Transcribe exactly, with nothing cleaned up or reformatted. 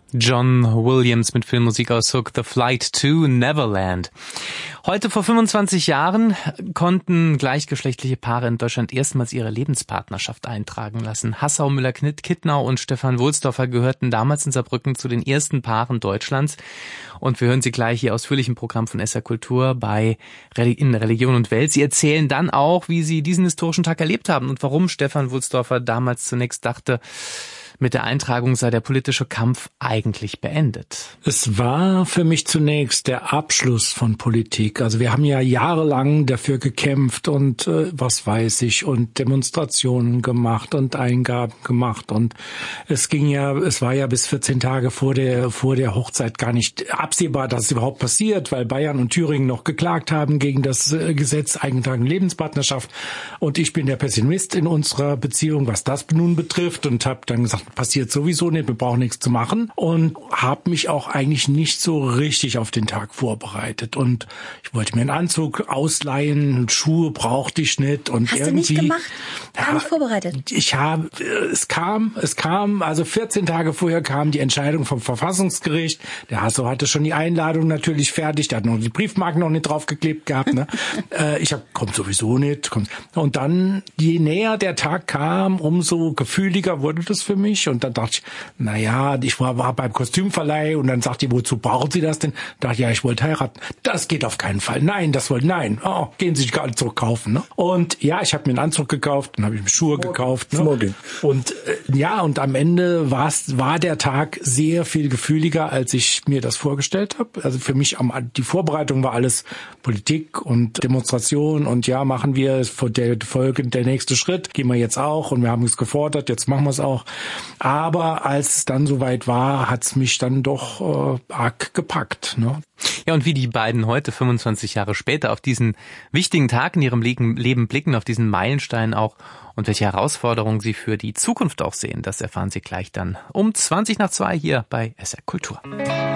John Williams mit Filmmusik aus Hook, The Flight to Neverland. Heute vor fünfundzwanzig Jahren konnten gleichgeschlechtliche Paare in Deutschland erstmals ihre Lebenspartnerschaft eintragen lassen. Hassau, Müller-Kittnau und Stefan Wohlsdorfer gehörten damals in Saarbrücken zu den ersten Paaren Deutschlands. Und wir hören sie gleich hier ausführlich im Programm von S R Kultur bei in Religion und Welt. Sie erzählen dann auch, wie sie diesen historischen Tag erlebt haben und warum Stefan Wohlsdorfer damals zunächst dachte, mit der Eintragung sei der politische Kampf eigentlich beendet. Es war für mich zunächst der Abschluss von Politik. Also wir haben ja jahrelang dafür gekämpft und äh, was weiß ich und Demonstrationen gemacht und Eingaben gemacht und es ging ja, es war ja bis vierzehn Tage vor der vor der Hochzeit gar nicht absehbar, dass es überhaupt passiert, weil Bayern und Thüringen noch geklagt haben gegen das äh, Gesetz eingetragene Lebenspartnerschaft und ich bin der Pessimist in unserer Beziehung, was das nun betrifft und habe dann gesagt, passiert sowieso nicht, wir brauchen nichts zu machen und habe mich auch eigentlich nicht so richtig auf den Tag vorbereitet und ich wollte mir einen Anzug ausleihen, Schuhe brauchte ich nicht und Hast irgendwie. Hast du nicht gemacht? Gar ja, nicht vorbereitet? Ich habe, es kam, es kam, also vierzehn Tage vorher kam die Entscheidung vom Verfassungsgericht. Der Hasso hatte schon die Einladung natürlich fertig, der hat noch die Briefmarken noch nicht draufgeklebt gehabt. Ne? äh, ich hab, kommt sowieso nicht. Kommt. Und dann, je näher der Tag kam, umso gefühliger wurde das für mich. Und dann dachte ich, na ja, ich war, war beim Kostümverleih und dann sagt die, wozu braucht sie das denn? Da dachte ich, ja, ich wollte heiraten. Das geht auf keinen Fall. Nein, das wollte, nein. Oh, gehen Sie sich gar nicht zurückkaufen. Ne? Und ja, ich habe mir einen Anzug gekauft, dann habe ich mir Schuhe Smoking. gekauft. Ne? Smoking. Und äh, ja, und am Ende war's, war der Tag sehr viel gefühliger, als ich mir das vorgestellt habe. Also für mich, die Vorbereitung war alles Politik und Demonstration und ja, machen wir der Folge der nächste Schritt, gehen wir jetzt auch und wir haben es gefordert, jetzt machen wir es auch. Aber als es dann soweit war, hat's mich dann doch äh, arg gepackt. Ne? Ja, und wie die beiden heute, fünfundzwanzig Jahre später, auf diesen wichtigen Tag in ihrem Leben blicken, auf diesen Meilenstein auch und welche Herausforderungen sie für die Zukunft auch sehen, das erfahren Sie gleich dann um zwanzig nach zwei hier bei S R Kultur.